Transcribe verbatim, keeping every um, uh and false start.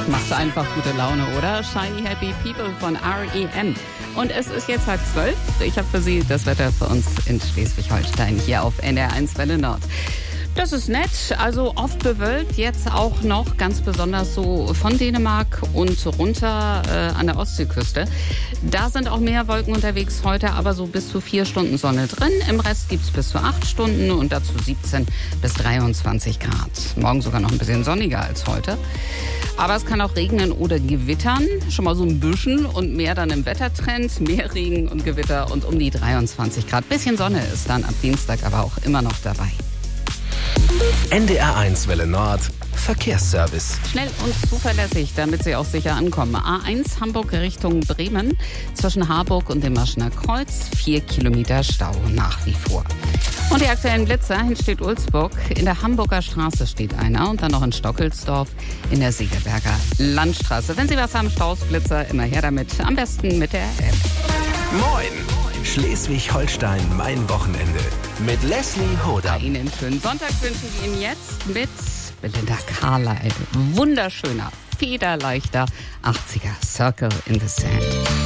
Macht einfach gute Laune, oder? Shiny Happy People von R E M. Und es ist jetzt halb zwölf. Ich habe für Sie das Wetter für uns in Schleswig-Holstein hier auf N R eins Welle Nord. Das ist nett, also oft bewölkt, jetzt auch noch ganz besonders so von Dänemark und runter äh, an der Ostseeküste. Da sind auch mehr Wolken unterwegs heute, aber so bis zu vier Stunden Sonne drin. Im Rest gibt's bis zu acht Stunden und dazu siebzehn bis dreiundzwanzig Grad. Morgen sogar noch ein bisschen sonniger als heute. Aber es kann auch regnen oder gewittern, schon mal so ein bisschen und mehr dann im Wettertrend. Mehr Regen und Gewitter und um die dreiundzwanzig Grad. Bisschen Sonne ist dann ab Dienstag aber auch immer noch dabei. N D R eins Welle Nord Verkehrsservice. Schnell und zuverlässig, damit Sie auch sicher ankommen. A eins Hamburg Richtung Bremen. Zwischen Harburg und dem Maschener Kreuz. Vier Kilometer Stau nach wie vor. Und die aktuellen Blitzer, hinten steht Ulzburg. In der Hamburger Straße steht einer und dann noch in Stockelsdorf in der Segeberger Landstraße. Wenn Sie was haben, Staus, Blitzer, immer her damit. Am besten mit der App. Moin! Schleswig-Holstein, mein Wochenende. Mit Leslie Hodam. Ihnen schönen Sonntag wünschen wir Ihnen jetzt mit Belinda Carlisle. Wunderschöner, federleichter achtziger Circle in the Sand.